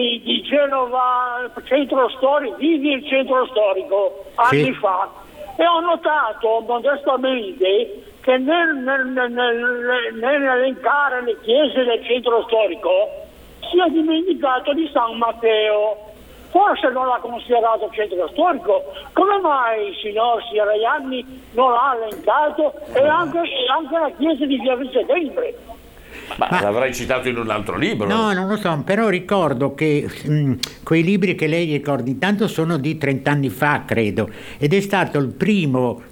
di Genova, centro storico, vivi il centro storico anni fa, e ho notato modestamente che nell'elencare le chiese del centro storico si è dimenticato di San Matteo. Forse non l'ha considerato centro storico. Come mai il signor Siraianni non l'ha elencato? E anche la chiesa di Via Settembre. Ma l'avrai citato in un altro libro? No, non lo so, però ricordo che quei libri che lei ricorda intanto sono di 30 anni fa, credo, ed è stato il primo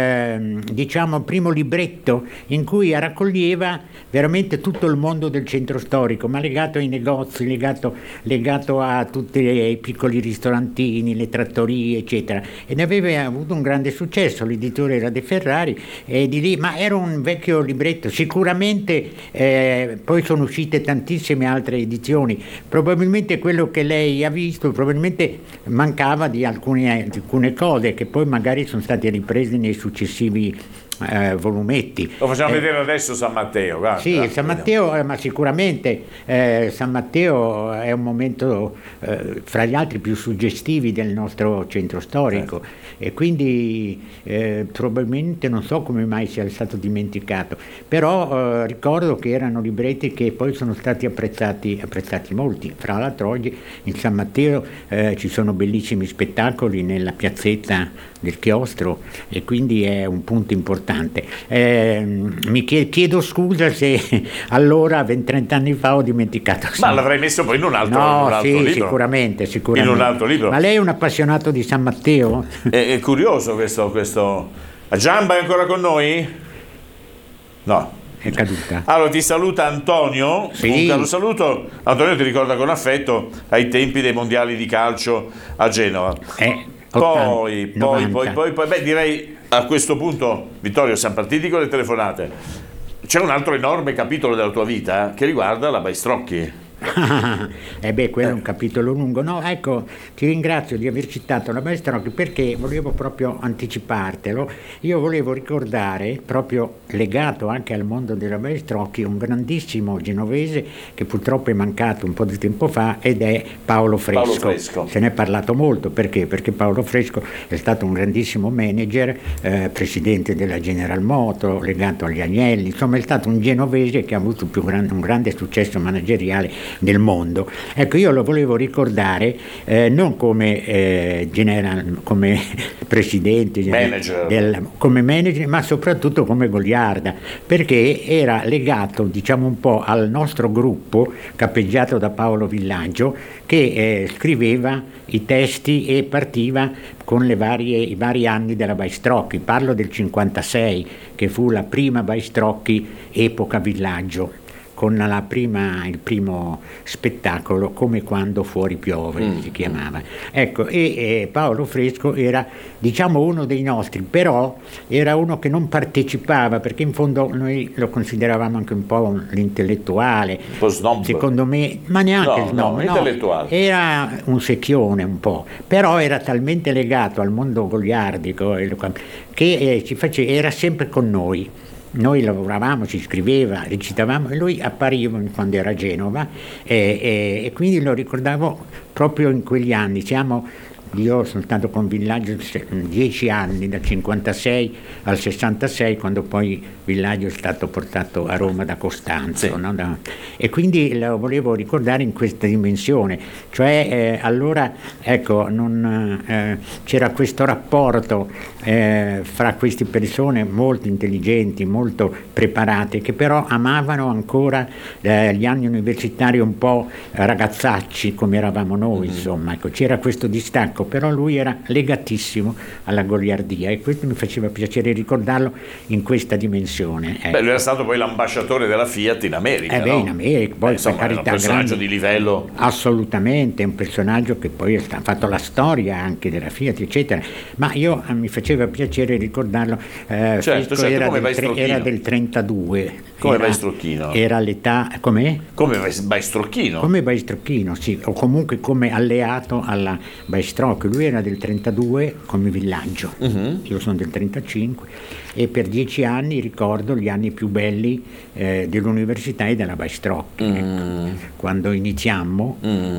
primo libretto in cui raccoglieva veramente tutto il mondo del centro storico, ma legato ai negozi, legato a tutti i piccoli ristorantini, le trattorie, eccetera. E ne aveva avuto un grande successo, l'editore era De Ferrari, e di lì, ma era un vecchio libretto, sicuramente poi sono uscite tantissime altre edizioni, probabilmente quello che lei ha visto probabilmente mancava di alcune cose che poi magari sono state riprese nei successivi volumetti. Lo facciamo vedere adesso San Matteo. Guarda, sì, San Matteo, ma sicuramente San Matteo è un momento fra gli altri più suggestivi del nostro centro storico, e quindi probabilmente non so come mai sia stato dimenticato, però ricordo che erano libretti che poi sono stati apprezzati molti. Fra l'altro oggi in San Matteo ci sono bellissimi spettacoli nella piazzetta del chiostro, e quindi è un punto importante. Mi chiedo scusa se allora 20-30 anni fa ho dimenticato. Ma l'avrei messo poi in un altro libro. Sicuramente. In un altro libro. Ma lei è un appassionato di San Matteo? È curioso questo. Giamba è ancora con noi? No. È caduta. Allora ti saluta Antonio, sì. Un caro saluto. Antonio ti ricorda con affetto ai tempi dei mondiali di calcio a Genova. 80, Poi, direi a questo punto, Vittorio, siamo partiti con le telefonate. C'è un altro enorme capitolo della tua vita che riguarda la Baistrocchi. Quello è un capitolo lungo. No, ecco, ti ringrazio di aver citato la Baistrocchi, perché volevo proprio anticipartelo. Io volevo ricordare, proprio legato anche al mondo della Baistrocchi, un grandissimo genovese che purtroppo è mancato un po' di tempo fa, ed è Paolo Fresco. Se ne è parlato molto, perché Paolo Fresco è stato un grandissimo manager, presidente della General Motors, legato agli Agnelli, insomma è stato un genovese che ha avuto un grande successo manageriale nel mondo. Ecco, io lo volevo ricordare non come come presidente, come manager, ma soprattutto come goliarda, perché era legato, diciamo, un po' al nostro gruppo capeggiato da Paolo Villaggio, che scriveva i testi e partiva con i vari anni della Baistrocchi. Parlo del 56, che fu la prima Baistrocchi epoca Villaggio, con il primo spettacolo, Come quando fuori piove, si chiamava. Ecco, e Paolo Fresco era, diciamo, uno dei nostri, però era uno che non partecipava, perché in fondo noi lo consideravamo anche un po' l'intellettuale, un po' snob, secondo me, ma neanche snob, intellettuale. Era un secchione un po', però era talmente legato al mondo goliardico che era sempre con noi. Noi lavoravamo, ci scriveva, recitavamo, e lui appariva quando era a Genova, e quindi lo ricordavo proprio in quegli anni. Io sono stato con Villaggio 10 anni, dal 56 al 66, quando poi Villaggio è stato portato a Roma da Costanzo, sì. No? E quindi lo volevo ricordare in questa dimensione, cioè allora ecco, c'era questo rapporto fra queste persone molto intelligenti, molto preparate, che però amavano ancora gli anni universitari un po' ragazzacci come eravamo noi, insomma, ecco, c'era questo distacco. Però lui era legatissimo alla goliardia, e questo mi faceva piacere ricordarlo in questa dimensione. Lui era stato poi l'ambasciatore della Fiat in America, no? In America, poi insomma, per carità, era un personaggio di livello. Assolutamente, un personaggio che poi ha fatto la storia anche della Fiat, eccetera. Ma mi faceva piacere ricordarlo. Certo, era del 32. Come Baistrocchino. Era l'età, com'è? Come Baistrocchino. Come Baistrocchino, sì, o comunque come alleato alla Baistrocchi. Lui era del 32 come Villaggio, io sono del 35, e per 10 anni ricordo gli anni più belli dell'università e della Baistrocchi. Quando iniziammo